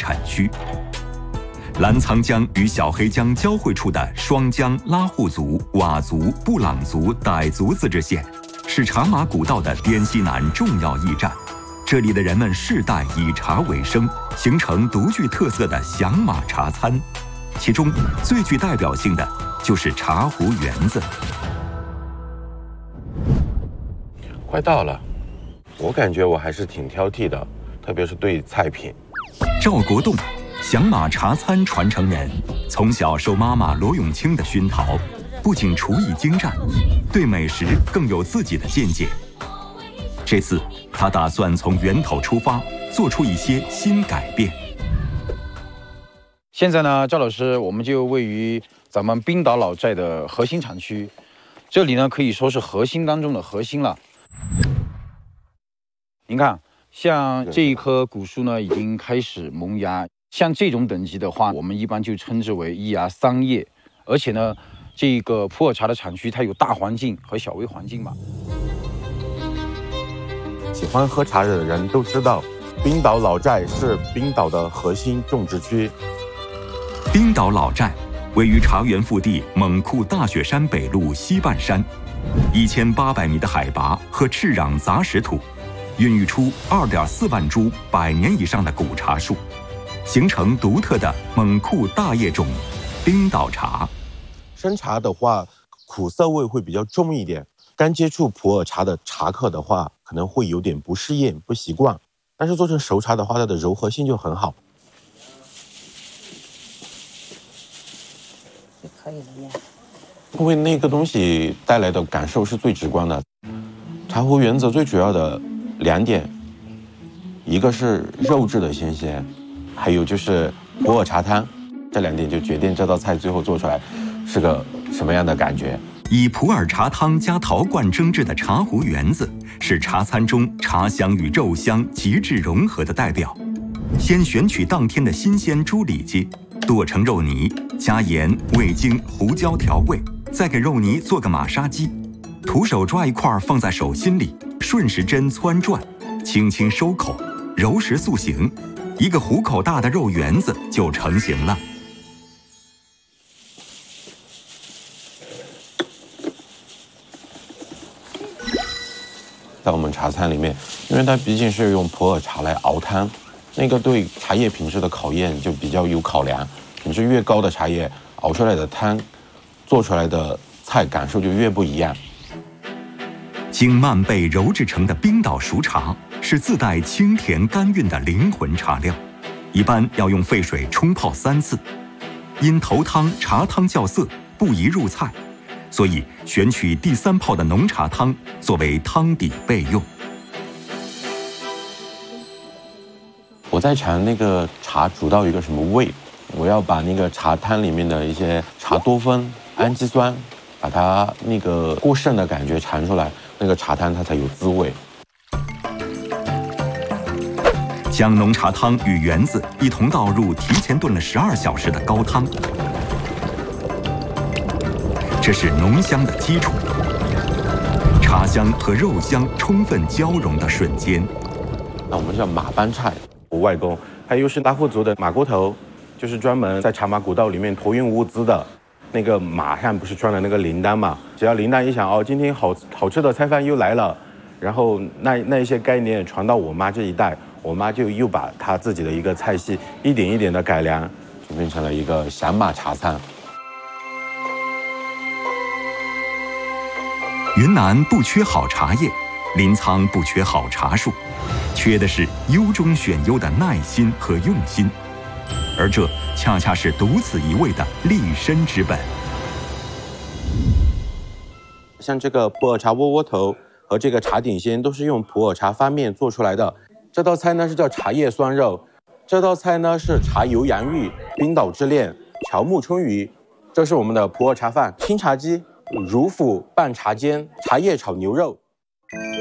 产区。澜沧江与小黑江交汇处的双江拉祜族、佤族、布朗族、傣族自治县，是茶马古道的滇西南重要驿站。这里的人们世代以茶为生，形成独具特色的响马茶餐。其中最具代表性的就是茶壶园子。 快到了，我感觉我还是挺挑剔的，特别是对菜品。 赵国栋，响马茶餐传承人，从小受妈妈罗永清的熏陶，不仅厨艺精湛，对美食更有自己的见解。这次他打算从源头出发，做出一些新改变。 现在呢，赵老师，我们就位于咱们冰岛老寨的核心产区，这里呢可以说是核心当中的核心了。您看，像这一棵古树呢，已经开始萌芽。像这种等级的话，我们一般就称之为一芽桑叶。而且呢，这个普洱茶的产区它有大环境和小微环境嘛。 喜欢喝茶的人都知道，冰岛老寨是冰岛的核心种植区。 冰岛老寨位于茶园腹地蒙库大雪山北麓西半山，1800米的海拔和赤壤杂石土，孕育出2.4万株100年以上的古茶树，形成独特的蒙库大叶种冰岛茶。 生茶的话，苦涩味会比较重一点，刚接触普洱茶的茶客的话，可能会有点不适应、不习惯。但是做成熟茶的话，它的柔和性就很好。 就可以了呀。 因为那个东西带来的感受是最直观的。茶壶原则最主要的2点，一个是肉质的新鲜，还有就是普洱茶汤，这2点就决定这道菜最后做出来是个什么样的感觉。 以普洱茶汤加陶罐蒸制的茶壶园子，是茶餐中茶香与肉香极致融合的代表。先选取当天的新鲜猪里脊，剁成肉泥，加盐、味精、胡椒调味，再给肉泥做个马杀鸡。徒手抓一块放在手心里，顺时针汆转，轻轻收口，揉实塑形，一个虎口大的肉圆子就成型了。 在我们茶餐里面，因为它毕竟是用普洱茶来熬汤，那个对茶叶品质的考验就比较有考量。品质越高的茶叶，熬出来的汤，做出来的菜感受就越不一样。 经慢焙揉制成的冰岛熟茶是自带清甜甘韵的灵魂茶料，一般要用沸水冲泡3次。因头汤茶汤较涩，不宜入菜，所以选取第3泡的浓茶汤作为汤底备用。 我在尝那个茶煮到一个什么味，我要把那个茶汤里面的一些茶多酚、氨基酸，把它那个过剩的感觉尝出来，那个茶汤它才有滋味。 将浓茶汤与圆子一同倒入提前炖了12小时的高汤，这是浓香的基础。茶香和肉香充分交融的瞬间， 那我们叫马斑菜，我外公他又是拉祜族的马锅头，就是专门在茶马古道里面托运物资的。那个马上不是装了那个铃铛嘛？只要铃铛一响，哦，今天好吃的菜饭又来了。然后那一些概念传到我妈这一代，我妈就又把她自己的一个菜系一点一点的改良，就变成了一个响马茶餐。 云南不缺好茶叶，临沧不缺好茶树，缺的是优中选优的耐心和用心，而这恰恰是独此一味的立身之本。 像这个普洱茶窝窝头和这个茶顶鲜都是用普洱茶翻面做出来的。这道菜呢是叫茶叶酸肉，这道菜呢是茶油洋芋、冰岛之恋、乔木春鱼。这是我们的普洱茶饭，清茶鸡、乳腐拌茶尖、茶叶炒牛肉。